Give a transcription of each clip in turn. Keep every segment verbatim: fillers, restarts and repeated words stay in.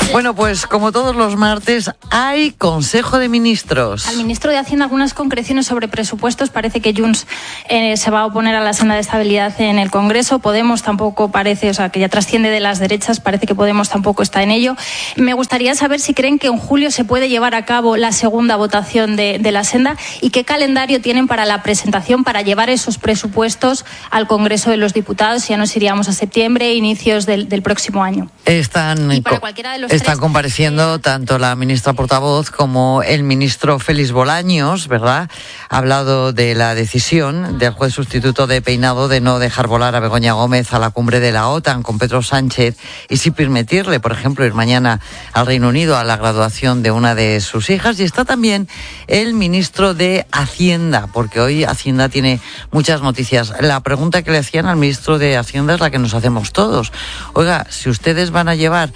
Bueno, pues como todos los martes, hay Consejo de Ministros. Al ministro de Hacienda algunas concreciones sobre presupuestos. Parece que Junts eh, se va a oponer a la senda de estabilidad en el Congreso. Podemos tampoco parece, o sea, que ya trasciende de las derechas. Parece que Podemos tampoco está en ello. Me gustaría saber si creen que en julio se puede llevar a cabo la segunda votación de, de la senda y qué calendario tienen para la presentación, para llevar esos presupuestos al Congreso de los Diputados. Ya nos iríamos a septiembre, inicios del, del próximo año. Están, y para cualquiera de los están tres, compareciendo tanto la ministra portavoz como el ministro Félix Bolaños, ¿verdad? Ha hablado de la decisión del juez sustituto de Peinado de no dejar volar a Begoña Gómez a la cumbre de la OTAN con Pedro Sánchez y sí permitirle, por ejemplo, ir mañana al Reino Unido a la graduación de una de sus hijas. Y está también el ministro de Hacienda, porque hoy Hacienda tiene muchas noticias. La pregunta que le hacían al ministro de Hacienda es la que nos hacemos todos. Oiga, si ustedes van a llevar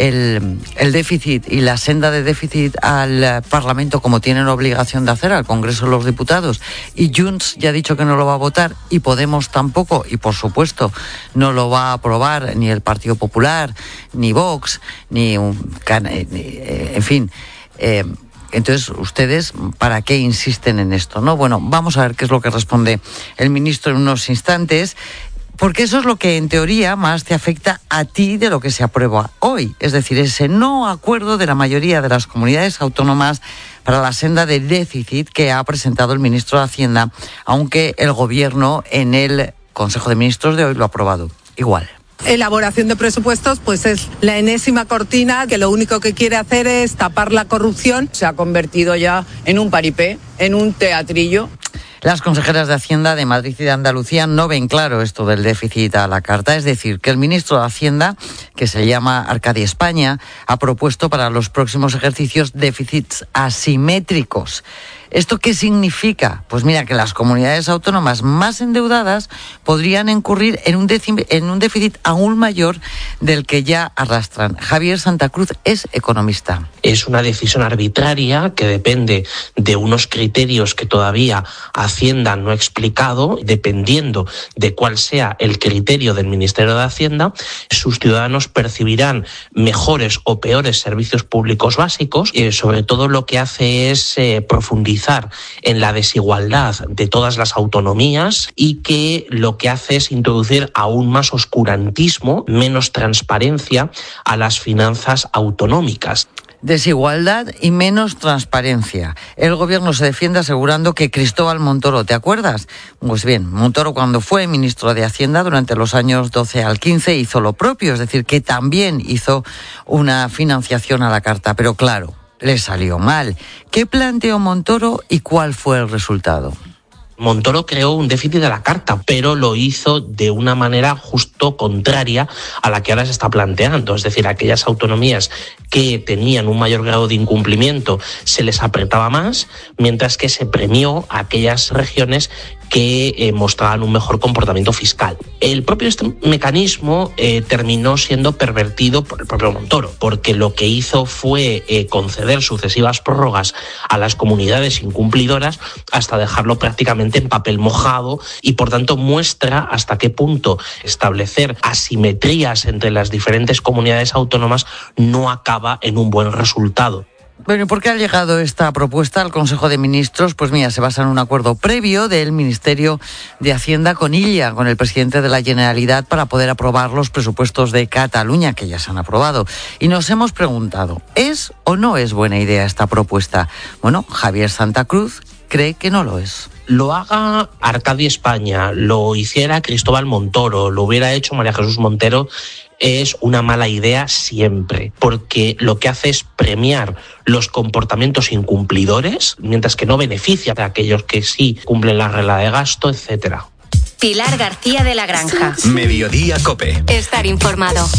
el, el déficit y la senda de déficit al Parlamento como tienen obligación de hacer, al Congreso de los Diputados, y Junts ya ha dicho que no lo va a votar y Podemos tampoco, y por supuesto no lo va a aprobar ni el Partido Popular, ni Vox, ni, un, ni en fin... Eh, Entonces, ¿ustedes para qué insisten en esto, no? Bueno, vamos a ver qué es lo que responde el ministro en unos instantes, porque eso es lo que en teoría más te afecta a ti de lo que se aprueba hoy. Es decir, ese no acuerdo de la mayoría de las comunidades autónomas para la senda de déficit que ha presentado el ministro de Hacienda, aunque el Gobierno en el Consejo de Ministros de hoy lo ha aprobado igual. Elaboración de presupuestos, pues es la enésima cortina que lo único que quiere hacer es tapar la corrupción. Se ha convertido ya en un paripé, en un teatrillo. Las consejeras de Hacienda de Madrid y de Andalucía no ven claro esto del déficit a la carta. Es decir, que el ministro de Hacienda, que se llama Arcadi España, ha propuesto para los próximos ejercicios déficits asimétricos. ¿Esto qué significa? Pues mira, que las comunidades autónomas más endeudadas podrían incurrir en un, décim, en un déficit aún mayor del que ya arrastran. Javier Santa Cruz es economista. Es una decisión arbitraria que depende de unos criterios que todavía Hacienda no ha explicado. Dependiendo de cuál sea el criterio del Ministerio de Hacienda, sus ciudadanos percibirán mejores o peores servicios públicos básicos. Eh, sobre todo lo que hace es eh, profundizar en la desigualdad de todas las autonomías y que lo que hace es introducir aún más oscurantismo, menos transparencia a las finanzas autonómicas. Desigualdad y menos transparencia. El Gobierno se defiende asegurando que Cristóbal Montoro, ¿te acuerdas? Pues bien, Montoro cuando fue ministro de Hacienda durante los años doce al quince hizo lo propio, es decir, que también hizo una financiación a la carta, pero claro, le salió mal. ¿Qué planteó Montoro y cuál fue el resultado? Montoro creó un déficit de la carta, pero lo hizo de una manera justo contraria a la que ahora se está planteando. Es decir, aquellas autonomías que tenían un mayor grado de incumplimiento se les apretaba más, mientras que se premió a aquellas regiones que eh, mostraban un mejor comportamiento fiscal. El propio este mecanismo eh, terminó siendo pervertido por el propio Montoro, porque lo que hizo fue eh, conceder sucesivas prórrogas a las comunidades incumplidoras hasta dejarlo prácticamente en papel mojado y por tanto muestra hasta qué punto establecer asimetrías entre las diferentes comunidades autónomas no acaba en un buen resultado. Bueno, ¿y por qué ha llegado esta propuesta al Consejo de Ministros? Pues mira, se basa en un acuerdo previo del Ministerio de Hacienda con Illa, con el presidente de la Generalitat, para poder aprobar los presupuestos de Cataluña, que ya se han aprobado. Y nos hemos preguntado, ¿es o no es buena idea esta propuesta? Bueno, Javier Santa Cruz cree que no lo es. Lo haga Arcadi España, lo hiciera Cristóbal Montoro, lo hubiera hecho María Jesús Montero, es una mala idea siempre, porque lo que hace es premiar los comportamientos incumplidores, mientras que no beneficia a aquellos que sí cumplen la regla de gasto, etcétera. Pilar García de la Granja. Mediodía COPE. Estar informado.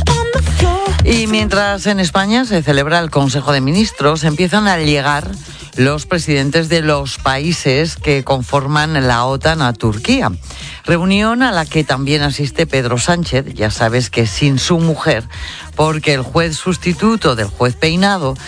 Y mientras en España se celebra el Consejo de Ministros, empiezan a llegar los presidentes de los países que conforman la OTAN a Turquía. Reunión a la que también asiste Pedro Sánchez, ya sabes que sin su mujer, porque el juez sustituto del juez Peinado, que está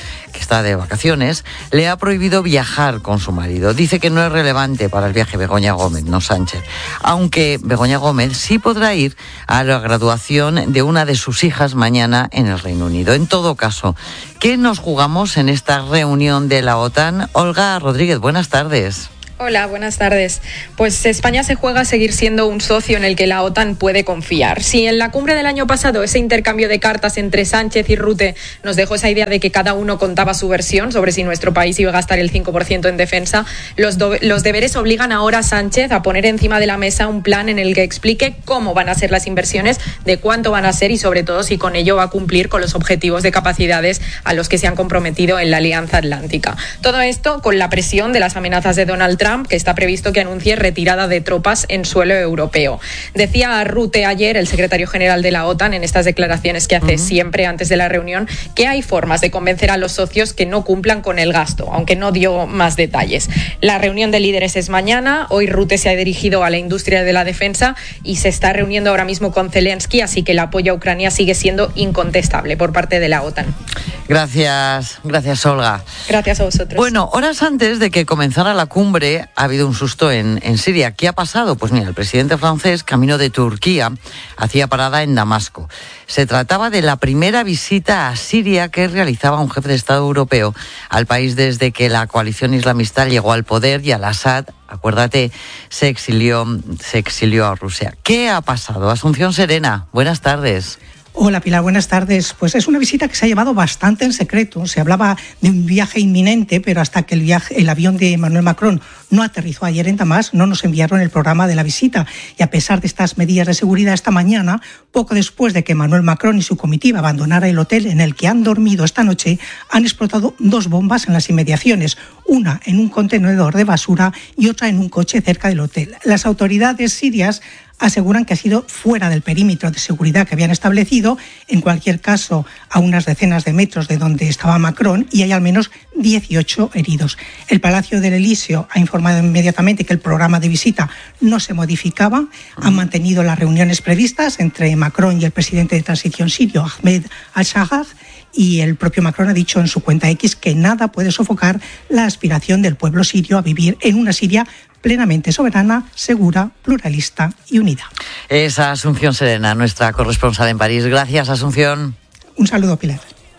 está de vacaciones, le ha prohibido viajar con su marido. Dice que no es relevante para el viaje Begoña Gómez, no Sánchez. Aunque Begoña Gómez sí podrá ir a la graduación de una de sus hijas mañana en el Reino Unido. En todo caso, ¿qué nos jugamos en esta reunión de la OTAN? Olga Rodríguez, buenas tardes. Hola, buenas tardes. Pues España se juega a seguir siendo un socio en el que la OTAN puede confiar. Si en la cumbre del año pasado ese intercambio de cartas entre Sánchez y Rutte nos dejó esa idea de que cada uno contaba su versión sobre si nuestro país iba a gastar el cinco por ciento en defensa, los, do- los deberes obligan ahora a Sánchez a poner encima de la mesa un plan en el que explique cómo van a ser las inversiones, de cuánto van a ser y sobre todo si con ello va a cumplir con los objetivos de capacidades a los que se han comprometido en la Alianza Atlántica. Todo esto con la presión de las amenazas de Donald Trump, que está previsto que anuncie retirada de tropas en suelo europeo. Decía Rutte ayer, el secretario general de la OTAN, en estas declaraciones que hace uh-huh. siempre antes de la reunión, que hay formas de convencer a los socios que no cumplan con el gasto, aunque no dio más detalles. La reunión de líderes es mañana. Hoy Rutte se ha dirigido a la industria de la defensa y se está reuniendo ahora mismo con Zelensky, así que el apoyo a Ucrania sigue siendo incontestable por parte de la OTAN. Gracias, gracias Olga. Gracias a vosotros. Bueno, horas antes de que comenzara la cumbre ha habido un susto en, en Siria. ¿Qué ha pasado? Pues mira, el presidente francés, camino de Turquía, hacía parada en Damasco. Se trataba de la primera visita a Siria que realizaba un jefe de Estado europeo al país desde que la coalición islamista llegó al poder y al-Assad, acuérdate, se exilió, se exilió a Rusia. ¿Qué ha pasado? Asunción Serena, buenas tardes. Hola Pilar, buenas tardes. Pues es una visita que se ha llevado bastante en secreto. Se hablaba de un viaje inminente, pero hasta que el viaje, el avión de Emmanuel Macron no aterrizó ayer en Damasco, no nos enviaron el programa de la visita. Y a pesar de estas medidas de seguridad, esta mañana, poco después de que Emmanuel Macron y su comitiva abandonara el hotel en el que han dormido esta noche, han explotado dos bombas en las inmediaciones, una en un contenedor de basura y otra en un coche cerca del hotel. Las autoridades sirias aseguran que ha sido fuera del perímetro de seguridad que habían establecido, en cualquier caso a unas decenas de metros de donde estaba Macron, y hay al menos dieciocho heridos. El Palacio del Elíseo ha informado inmediatamente que el programa de visita no se modificaba, han mantenido las reuniones previstas entre Macron y el presidente de transición sirio, Ahmed al-Shahar, y el propio Macron ha dicho en su cuenta X que nada puede sofocar la aspiración del pueblo sirio a vivir en una Siria plenamente soberana, segura, pluralista y unida. Es Asunción Serena, nuestra corresponsal en París. Gracias, Asunción. Un saludo, Pilar.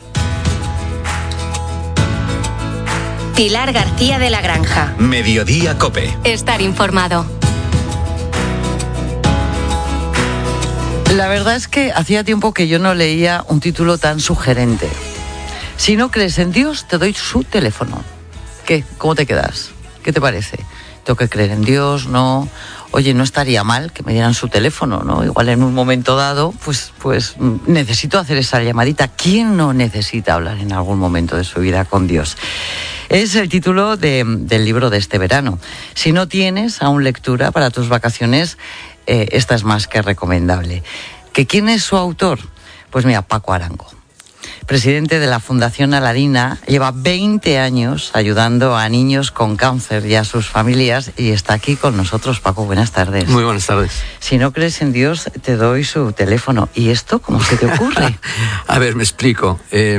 Pilar García de la Granja. Mediodía COPE. Estar informado. La verdad es que hacía tiempo que yo no leía un título tan sugerente. Si no crees en Dios, te doy su teléfono. ¿Qué? ¿Cómo te quedas? ¿Qué te parece? Tengo que creer en Dios, ¿no? Oye, no estaría mal que me dieran su teléfono, ¿no? Igual en un momento dado, pues, pues necesito hacer esa llamadita. ¿Quién no necesita hablar en algún momento de su vida con Dios? Es el título de, del libro de este verano. Si no tienes aún lectura para tus vacaciones, eh, esta es más que recomendable. ¿Que quién es su autor? Pues mira, Paco Arango. Presidente de la Fundación Aladina, lleva veinte años ayudando a niños con cáncer y a sus familias y está aquí con nosotros. Paco, buenas tardes. Muy buenas tardes. Si no crees en Dios, te doy su teléfono. ¿Y esto cómo se te ocurre? A ver, me explico. Eh,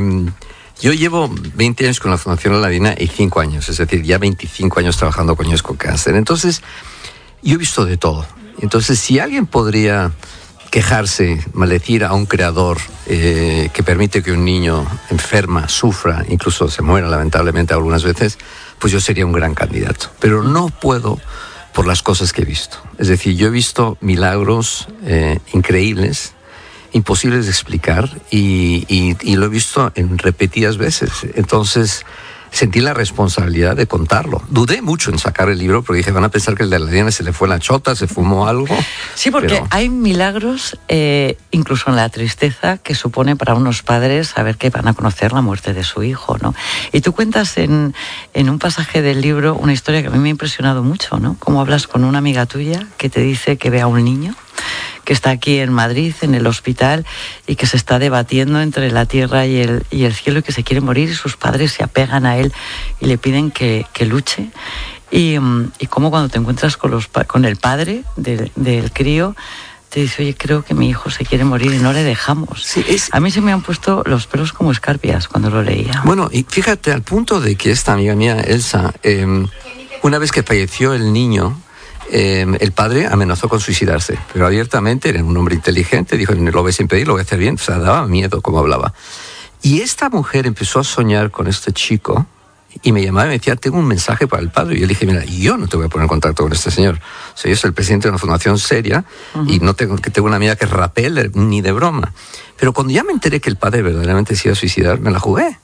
yo llevo veinte años con la Fundación Aladina y cinco años, es decir, ya veinticinco años trabajando con niños con cáncer. Entonces, yo he visto de todo. Entonces, si alguien podría quejarse, maldecir a un creador eh, que permite que un niño enferma, sufra, incluso se muera lamentablemente algunas veces, pues yo sería un gran candidato. Pero no puedo por las cosas que he visto. Es decir, yo he visto milagros eh, increíbles, imposibles de explicar, y, y, y lo he visto en repetidas veces. Entonces sentí la responsabilidad de contarlo. Dudé mucho en sacar el libro porque dije, van a pensar que el de la Diana se le fue la chota, se fumó algo. Sí, porque pero hay milagros, eh, incluso en la tristeza que supone para unos padres saber que van a conocer la muerte de su hijo, ¿no? Y tú cuentas en, en un pasaje del libro una historia que a mí me ha impresionado mucho, ¿no? Cómo hablas con una amiga tuya que te dice que ve a un niño que está aquí en Madrid, en el hospital, y que se está debatiendo entre la tierra y el, y el cielo, y que se quiere morir, y sus padres se apegan a él y le piden que, que luche. Y, y cómo cuando te encuentras con, los, con el padre del, del crío, te dice, oye, creo que mi hijo se quiere morir y no le dejamos. Sí, es... A mí se me han puesto los pelos como escarpias cuando lo leía. Bueno, y fíjate, al punto de que esta amiga mía, Elsa, eh, una vez que falleció el niño, eh, el padre amenazó con suicidarse, pero abiertamente, era un hombre inteligente, dijo, no lo voy a impedir, lo voy a hacer bien, o sea, daba miedo como hablaba. Y esta mujer empezó a soñar con este chico, y me llamaba y me decía, tengo un mensaje para el padre. Y yo le dije, mira, yo no te voy a poner en contacto con este señor. O sea, yo soy el presidente de una fundación seria, uh-huh. y no tengo que tengo una amiga que rapee ni de broma. Pero cuando ya me enteré que el padre verdaderamente se iba a suicidar, me la jugué.